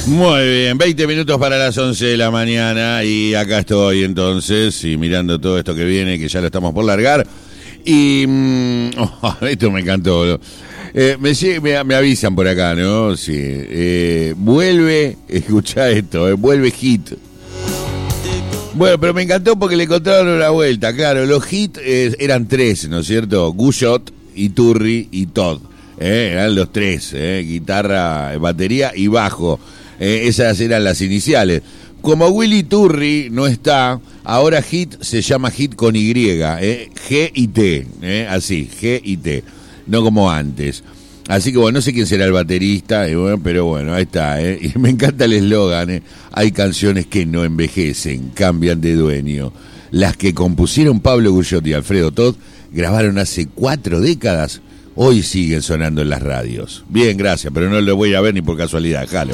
Muy bien, 20 minutos para las 11 de la mañana y acá estoy entonces y mirando todo esto que viene, que ya lo estamos por largar. Y esto me encantó, ¿no? Me avisan por acá, ¿no? Sí. Vuelve, escuchá esto, vuelve Hit. Bueno, pero me encantó porque le encontraron una vuelta. Claro, los Hit eran tres, ¿no es cierto? Gushot, Iturri y Todd. Eran los tres, guitarra, batería y bajo. Esas eran las iniciales. Como Willy Turri no está, ahora Hit se llama Hit con Y, G y T, así, G y T, no como antes. Así que bueno, no sé quién será el baterista, pero bueno, ahí está, y me encanta el eslogan, hay canciones que no envejecen, cambian de dueño. Las que compusieron Pablo Gushot y Alfredo Todd grabaron hace 4 décadas, hoy siguen sonando en las radios. Bien, gracias, pero no lo voy a ver ni por casualidad, jalo.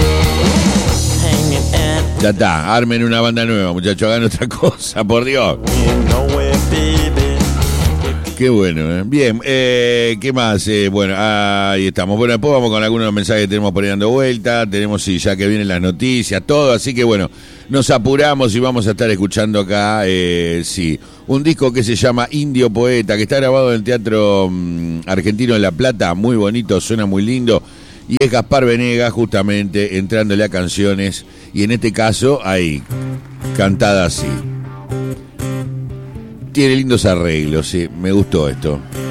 Ya está, armen una banda nueva, muchachos, hagan otra cosa, por Dios. Qué bueno, Bien, ¿qué más? Bueno, ahí estamos. Bueno, después vamos con algunos mensajes que tenemos por ahí dando vuelta. Tenemos, sí, ya que vienen las noticias, todo. Así que bueno, nos apuramos y vamos a estar escuchando acá, sí, un disco que se llama Indio Poeta, que está grabado en el Teatro Argentino de La Plata. Muy bonito, suena muy lindo. Y es Gaspar Venegas, justamente, entrándole a canciones. Y en este caso, ahí, cantada así. Tiene lindos arreglos, sí, me gustó esto.